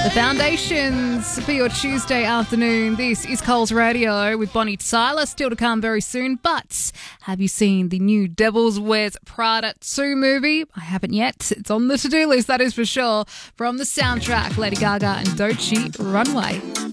The Foundations for your Tuesday afternoon. This is Coles Radio with Bonnie Tyler, still to come very soon. But have you seen the new Devil's Wears Prada 2 movie? I haven't yet. It's on the to-do list, that is for sure. From the soundtrack, Lady Gaga and Doechii, Runway.